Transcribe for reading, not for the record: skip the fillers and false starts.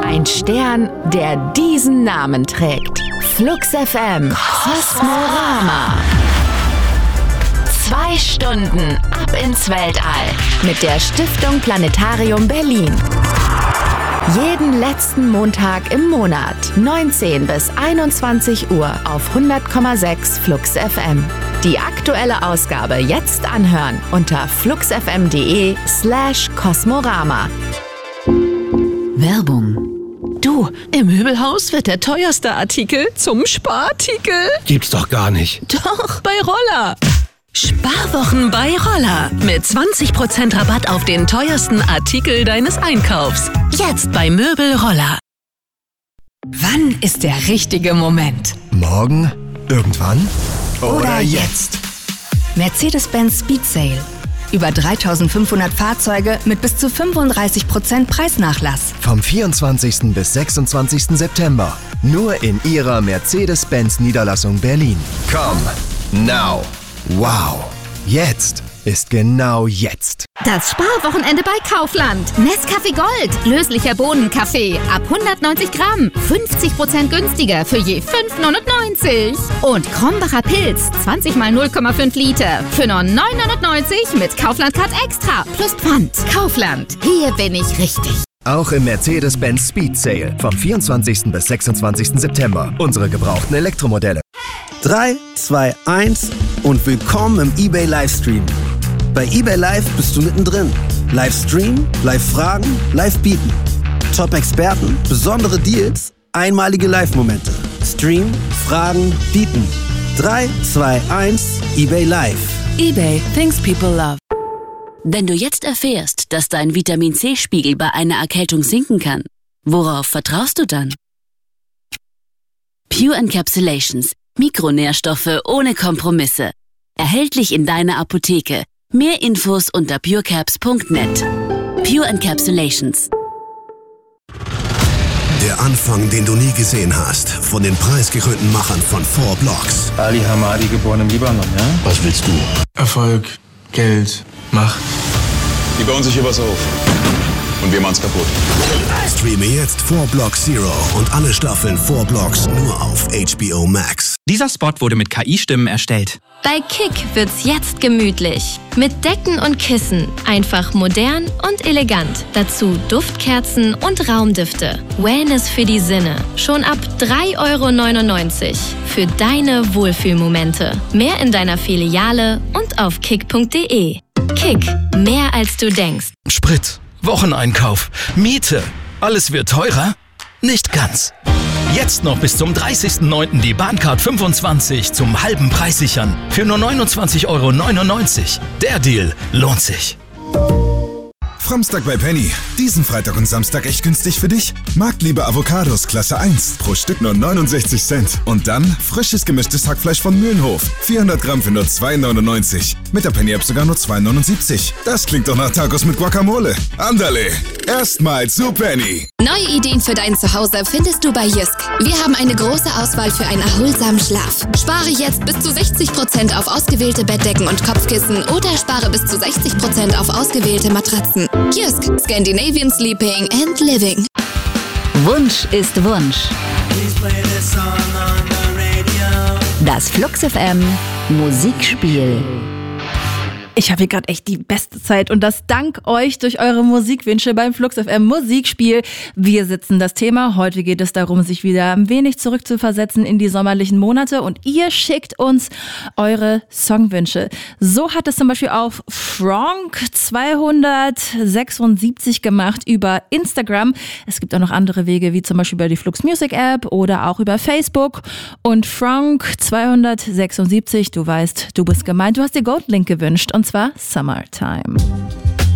Ein Stern, der diesen Namen trägt. Flux FM Kosmorama. 2 Stunden ab ins Weltall mit der Stiftung Planetarium Berlin. Jeden letzten Montag im Monat, 19 bis 21 Uhr auf 100,6 Flux FM. Die aktuelle Ausgabe jetzt anhören unter fluxfm.de/Kosmorama. Werbung. Du, im Möbelhaus wird der teuerste Artikel zum Sparartikel. Gibt's doch gar nicht. Doch, bei Roller. Sparwochen bei Roller. Mit 20% Rabatt auf den teuersten Artikel deines Einkaufs. Jetzt bei Möbel Roller. Wann ist der richtige Moment? Morgen? Irgendwann? Oder jetzt? Mercedes-Benz Speed Sale. Über 3.500 Fahrzeuge mit bis zu 35% Preisnachlass. Vom 24. bis 26. September. Nur in Ihrer Mercedes-Benz Niederlassung Berlin. Come now. Wow. Jetzt ist genau jetzt. Das Sparwochenende bei Kaufland. Nescafé Gold. Löslicher Bohnenkaffee. Ab 190 Gramm. 50% günstiger für je 5,99. Und Krombacher Pilz. 20 mal 0,5 Liter. Für nur 9,99 mit Kaufland Card Extra. Plus Pfand. Kaufland. Hier bin ich richtig. Auch im Mercedes-Benz Speed Sale. Vom 24. bis 26. September. Unsere gebrauchten Elektromodelle. 3, 2, 1 und willkommen im eBay Livestream. Bei eBay Live bist du mittendrin. Livestream, Live-Fragen, Live-Bieten. Top-Experten, besondere Deals, einmalige Live-Momente. Stream, Fragen, Bieten. 3, 2, 1, eBay Live. eBay, things people love. Wenn du jetzt erfährst, dass dein Vitamin-C-Spiegel bei einer Erkältung sinken kann, worauf vertraust du dann? Pure Encapsulations. Mikronährstoffe ohne Kompromisse. Erhältlich in deiner Apotheke. Mehr Infos unter purecaps.net. Pure Encapsulations. Der Anfang, den du nie gesehen hast. Von den preisgekrönten Machern von 4 Blocks. Ali Hamadi, geboren im Libanon, ja? Was willst du? Erfolg, Geld, Macht. Die bauen sich hier was auf. Und wir machen's kaputt. Streame jetzt 4 Blocks Zero und alle Staffeln 4 Blocks nur auf HBO Max. Dieser Spot wurde mit KI-Stimmen erstellt. Bei Kick wird's jetzt gemütlich. Mit Decken und Kissen. Einfach modern und elegant. Dazu Duftkerzen und Raumdüfte. Wellness für die Sinne. Schon ab 3,99 € für deine Wohlfühlmomente. Mehr in deiner Filiale und auf kick.de. Kick. Mehr als du denkst. Sprit. Wocheneinkauf, Miete, alles wird teurer? Nicht ganz. Jetzt noch bis zum 30.09. die Bahncard 25 zum halben Preis sichern. Für nur 29,99 €. Der Deal lohnt sich. Framstag bei Penny. Diesen Freitag und Samstag echt günstig für dich? Marktliebe Avocados Klasse 1. Pro Stück nur 69 Cent. Und dann frisches gemischtes Hackfleisch von Mühlenhof. 400 Gramm für nur 2,99 €. Mit der Penny-App sogar nur 2,79 €. Das klingt doch nach Tacos mit Guacamole. Andale. Erstmal zu Penny. Neue Ideen für dein Zuhause findest du bei Jysk. Wir haben eine große Auswahl für einen erholsamen Schlaf. Spare jetzt bis zu 60% auf ausgewählte Bettdecken und Kopfkissen oder spare bis zu 60% auf ausgewählte Matratzen. Jysk, Scandinavian Sleeping and Living. Wunsch ist Wunsch. Das Flux FM Musikspiel. Ich habe hier gerade echt die beste Zeit und das dank euch durch eure Musikwünsche beim Flux FM Musikspiel. Wir sitzen das Thema. Heute geht es darum, sich wieder ein wenig zurückzuversetzen in die sommerlichen Monate und ihr schickt uns eure Songwünsche. So hat es zum Beispiel auch Frank 276 gemacht über Instagram. Es gibt auch noch andere Wege, wie zum Beispiel über die Flux Music App oder auch über Facebook. Und Frank 276, du weißt, du bist gemeint, du hast dir Goldlink gewünscht und zwar Summertime.